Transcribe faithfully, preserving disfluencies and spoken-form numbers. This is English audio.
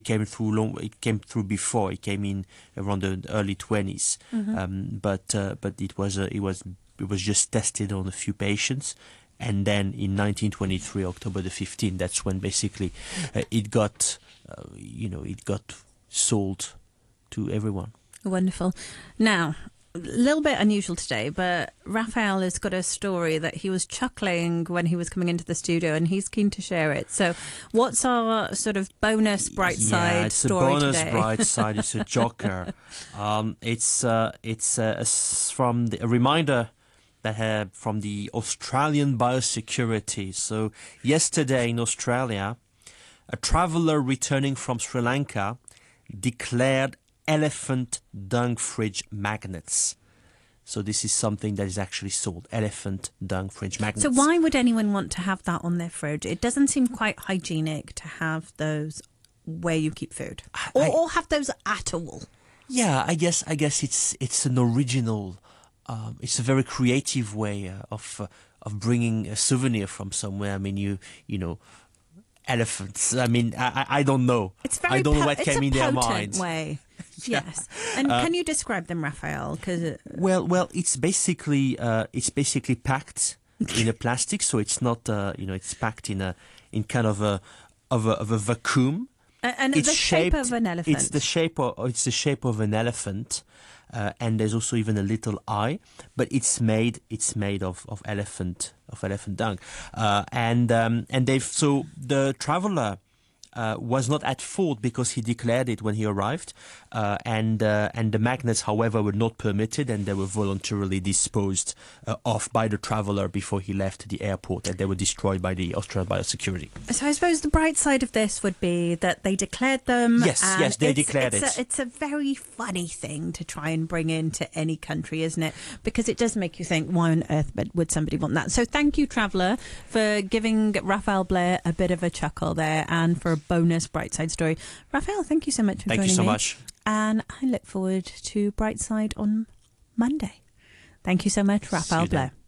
came through long. It came through before. It came in around the early twenties, mm-hmm. um, but uh, but it was uh, it was it was just tested on a few patients, and then in nineteen twenty-three, October the fifteenth, that's when basically uh, it got uh, you know it got sold to everyone. Wonderful. Now, a little bit unusual today, but Raphael has got a story that he was chuckling when he was coming into the studio, and he's keen to share it. So what's our sort of bonus bright side yeah, it's story a bonus today? bright side. It's a joker. um, it's uh, it's uh, from the, a reminder that uh, from the Australian biosecurity. So yesterday in Australia, a traveller returning from Sri Lanka declared elephant dung fridge magnets. So this is something that is actually sold, elephant dung fridge magnets. So why would anyone want to have that on their fridge? It doesn't seem quite hygienic to have those where you keep food, or, I, or have those at all. Yeah, I guess I guess it's it's an original, um, it's a very creative way uh, of uh, of bringing a souvenir from somewhere. I mean, you you know. Elephants. I mean, I, I don't know. It's very I don't know po- what came in their mind. Way. yeah. Yes. And uh, can you describe them, Raphael? Cause it... Well, well, it's basically uh, it's basically packed in a plastic, so it's not uh, you know it's packed in a in kind of a of a of a vacuum. And, and it's the shaped, shape of an elephant. It's the shape of it's the shape of an elephant. Uh, and there's also even a little eye, but it's made it's made of, of elephant of elephant dung, uh, and um, and they've so the traveller uh, was not at fault because he declared it when he arrived, uh, and uh, and the magnets, however, were not permitted, and they were voluntarily disposed uh, of by the traveller before he left the airport, and they were destroyed by the Australian biosecurity. So I suppose the bright side of this would be that they declared them. Yes, and yes, they it's, declared it's it. A, it's a very funny thing to try and bring into any country, isn't it? Because it does make you think, why on earth would somebody want that? So thank you, Traveller, for giving Raphael Blair a bit of a chuckle there, and for a bonus bright side story. Raphael, thank you so much for thank joining me. Thank you so much. And I look forward to Brightside on Monday. Thank you so much, Raphael Blair.